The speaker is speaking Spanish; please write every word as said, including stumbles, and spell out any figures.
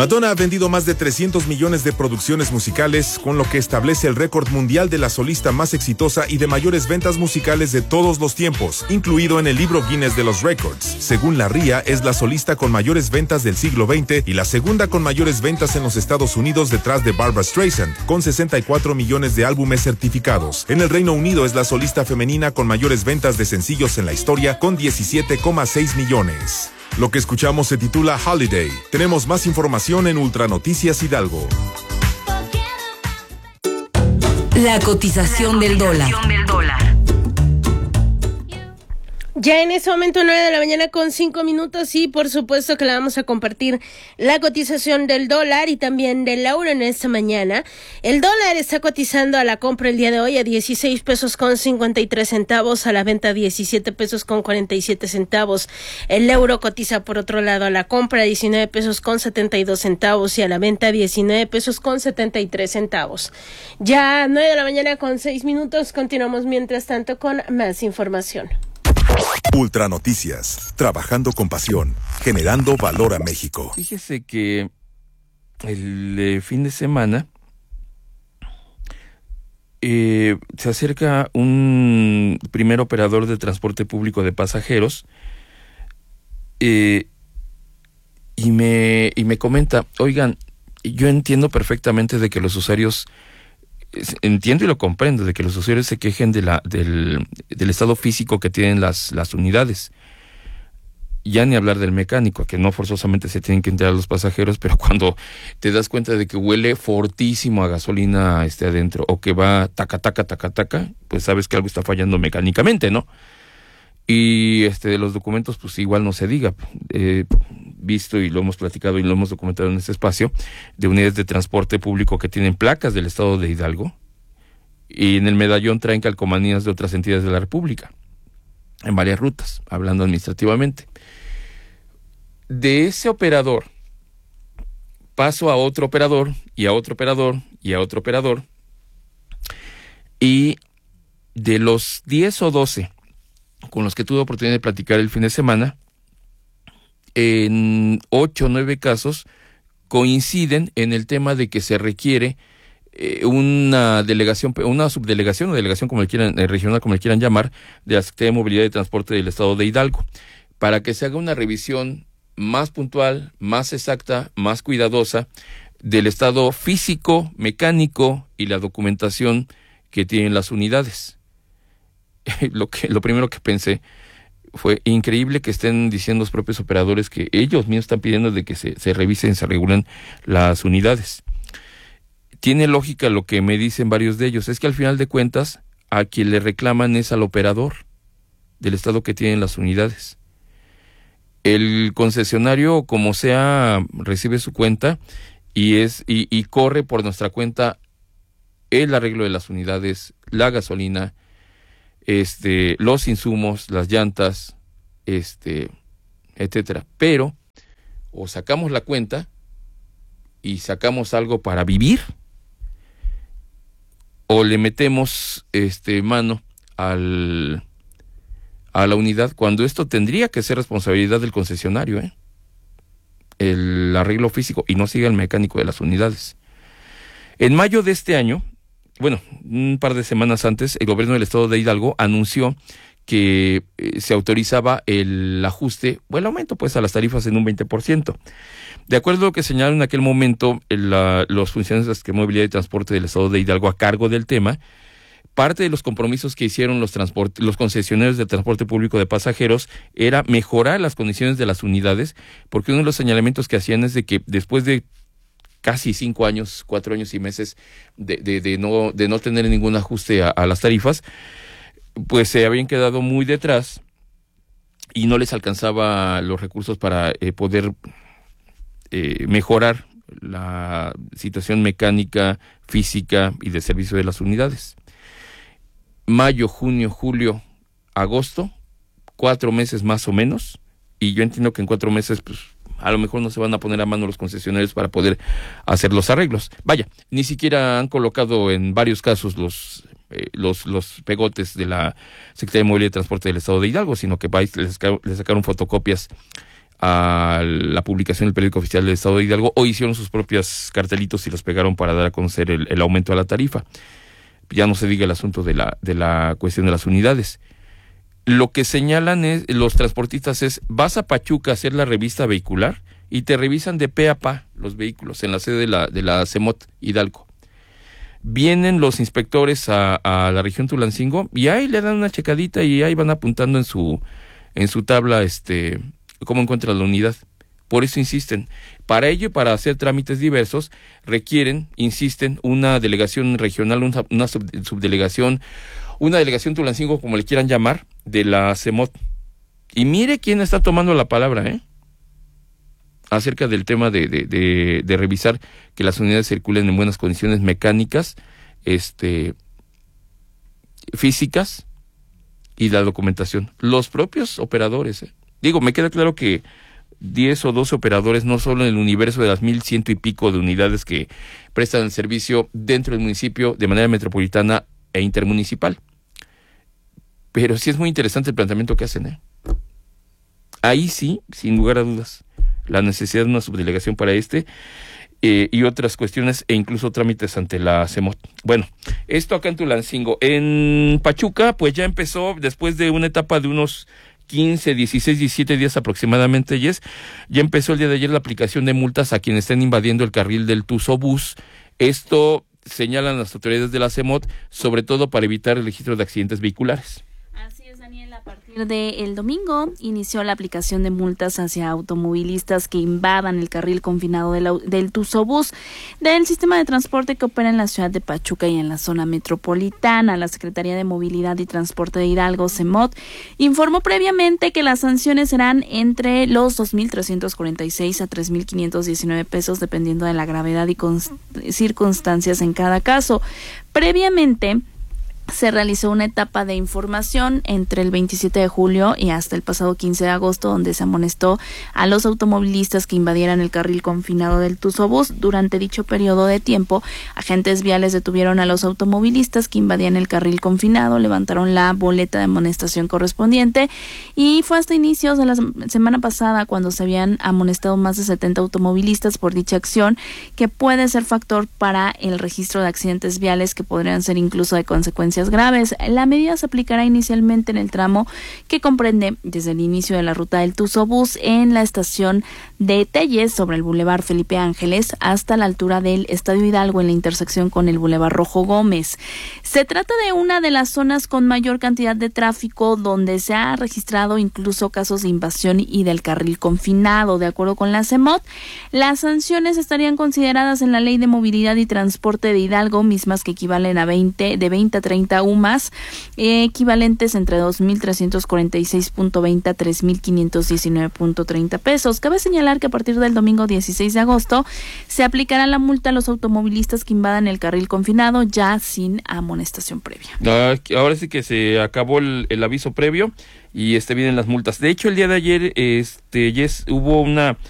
Madonna ha vendido más de trescientos millones de producciones musicales, con lo que establece el récord mundial de la solista más exitosa y de mayores ventas musicales de todos los tiempos, incluido en el libro Guinness de los Records. Según la R I A, es la solista con mayores ventas del siglo veinte y la segunda con mayores ventas en los Estados Unidos, detrás de Barbra Streisand, con sesenta y cuatro millones de álbumes certificados. En el Reino Unido es la solista femenina con mayores ventas de sencillos en la historia, con diecisiete coma seis millones. Lo que escuchamos se titula Holiday. Tenemos más información en Ultranoticias Hidalgo. La cotización del dólar. Ya en ese momento, nueve de la mañana con cinco minutos, y por supuesto que le vamos a compartir la cotización del dólar y también del euro en esta mañana. El dólar está cotizando a la compra el día de hoy a dieciséis pesos con cincuenta y tres centavos, a la venta a diecisiete pesos con cuarenta y siete centavos. El euro cotiza por otro lado a la compra a diecinueve pesos con setenta y dos centavos y a la venta a diecinueve pesos con setenta y tres centavos. Ya nueve de la mañana con seis minutos, continuamos mientras tanto con más información. Ultranoticias, trabajando con pasión, generando valor a México. Fíjese que el eh, fin de semana eh, se acerca un primer operador de transporte público de pasajeros eh, y me y me comenta, oigan, yo entiendo perfectamente de que los usuarios Entiendo y lo comprendo de que los usuarios se quejen de la del, del estado físico que tienen las, las unidades. Ya ni hablar del mecánico, que no forzosamente se tienen que enterar los pasajeros, pero cuando te das cuenta de que huele fortísimo a gasolina este adentro, o que va taca, taca, taca, taca, pues sabes que algo está fallando mecánicamente, ¿no? Y este de los documentos, pues igual no se diga. Eh, visto y lo hemos platicado y lo hemos documentado en este espacio, de unidades de transporte público que tienen placas del estado de Hidalgo y en el medallón traen calcomanías de otras entidades de la República, en varias rutas, hablando administrativamente. De ese operador paso a otro operador y a otro operador y a otro operador, y de los diez o doce con los que tuve oportunidad de platicar el fin de semana, en ocho o nueve casos coinciden en el tema de que se requiere eh, una delegación, una subdelegación o delegación como le quieran, eh, regional como le quieran llamar, de la Secretaría de Movilidad y Transporte del Estado de Hidalgo, para que se haga una revisión más puntual, más exacta, más cuidadosa del estado físico, mecánico y la documentación que tienen las unidades. Lo que, lo primero que pensé fue increíble que estén diciendo los propios operadores que ellos mismos están pidiendo de que se, se revisen, se regulen las unidades. Tiene lógica lo que me dicen varios de ellos, es que al final de cuentas a quien le reclaman es al operador del estado que tienen las unidades. El concesionario, como sea, recibe su cuenta y es y, y corre por nuestra cuenta el arreglo de las unidades, la gasolina, este, los insumos, las llantas, este, etcétera. Pero o sacamos la cuenta y sacamos algo para vivir, o le metemos este mano al a la unidad, cuando esto tendría que ser responsabilidad del concesionario, ¿eh? El arreglo físico, y no siga el mecánico de las unidades. En mayo de este año, bueno, un par de semanas antes, el gobierno del estado de Hidalgo anunció que eh, se autorizaba el ajuste, o el aumento pues a las tarifas en un veinte por ciento. De acuerdo a lo que señalaron en aquel momento la, los funcionarios de la Secretaría de Movilidad y Transporte del estado de Hidalgo a cargo del tema, parte de los compromisos que hicieron los, transporte, los concesionarios de transporte público de pasajeros era mejorar las condiciones de las unidades, porque uno de los señalamientos que hacían es de que después de casi cinco años, cuatro años y meses de, de, de, no, de no tener ningún ajuste a, a las tarifas, pues se habían quedado muy detrás y no les alcanzaba los recursos para eh, poder eh, mejorar la situación mecánica, física y de servicio de las unidades. Mayo, junio, julio, agosto, cuatro meses más o menos, y yo entiendo que en cuatro meses pues a lo mejor no se van a poner a mano los concesionarios para poder hacer los arreglos. Vaya, ni siquiera han colocado en varios casos los eh, los los pegotes de la Secretaría de Movilidad y Transporte del Estado de Hidalgo, sino que les, les sacaron fotocopias a la publicación del periódico oficial del Estado de Hidalgo, o hicieron sus propios cartelitos y los pegaron para dar a conocer el, el aumento a la tarifa. Ya no se diga el asunto de la, de la cuestión de las unidades. Lo que señalan es, los transportistas es, vas a Pachuca a hacer la revista vehicular y te revisan de pe a pa los vehículos en la sede de la, de la CEMOT Hidalgo. Vienen los inspectores a, a la región Tulancingo y ahí le dan una checadita y ahí van apuntando en su, en su tabla este cómo encuentra la unidad. Por eso insisten. Para ello y para hacer trámites diversos requieren, insisten, una delegación regional, una, una sub, subdelegación, una delegación Tulancingo, como le quieran llamar, de la CEMOT. Y mire quién está tomando la palabra, ¿eh? Acerca del tema de, de, de, de revisar que las unidades circulen en buenas condiciones mecánicas, este, físicas y la documentación. Los propios operadores, ¿eh? Digo, me queda claro que diez o doce operadores, no solo en el universo de las mil ciento y pico de unidades que prestan el servicio dentro del municipio de manera metropolitana e intermunicipal. Pero sí es muy interesante el planteamiento que hacen, ¿eh? Ahí sí, sin lugar a dudas, la necesidad de una subdelegación para este eh, y otras cuestiones e incluso trámites ante la CEMOT. Bueno, esto acá en Tulancingo. En Pachuca, pues ya empezó, después de una etapa de unos quince, dieciséis, diecisiete días aproximadamente, yes, ya empezó el día de ayer la aplicación de multas a quienes estén invadiendo el carril del Tuzobús. Esto señalan las autoridades de la CEMOT, sobre todo para evitar el registro de accidentes vehiculares. Así es, Daniel. A partir del domingo inició la aplicación de multas hacia automovilistas que invadan el carril confinado del, del Tuzobús del sistema de transporte que opera en la ciudad de Pachuca y en la zona metropolitana. La Secretaría de Movilidad y Transporte de Hidalgo, CEMOT, informó previamente que las sanciones serán entre los dos mil trescientos cuarenta y seis a tres mil quinientos diecinueve pesos, dependiendo de la gravedad y const- circunstancias en cada caso. Previamente se realizó una etapa de información entre el veintisiete de julio y hasta el pasado quince de agosto, donde se amonestó a los automovilistas que invadieran el carril confinado del Tuzobús. Durante dicho periodo de tiempo, agentes viales detuvieron a los automovilistas que invadían el carril confinado, levantaron la boleta de amonestación correspondiente y fue hasta inicios de la semana pasada cuando se habían amonestado más de setenta automovilistas por dicha acción, que puede ser factor para el registro de accidentes viales que podrían ser incluso de consecuencias graves. La medida se aplicará inicialmente en el tramo que comprende desde el inicio de la ruta del Tuzobús en la estación de Telles sobre el Boulevard Felipe Ángeles hasta la altura del Estadio Hidalgo en la intersección con el Boulevard Rojo Gómez. Se trata de una de las zonas con mayor cantidad de tráfico donde se ha registrado incluso casos de invasión y del carril confinado. De acuerdo con la CEMOT, las sanciones estarían consideradas en la Ley de Movilidad y Transporte de Hidalgo, mismas que equivalen a veinte, de veinte a treinta U M A S, eh, equivalentes entre dos mil trescientos cuarenta y seis punto veinte a tres mil quinientos diecinueve punto treinta pesos. Cabe señalar que a partir del domingo dieciséis de agosto se aplicará la multa a los automovilistas que invadan el carril confinado ya sin amonestación previa. Ahora sí que se acabó el, el aviso previo y este vienen las multas. De hecho, el día de ayer este yes, hubo una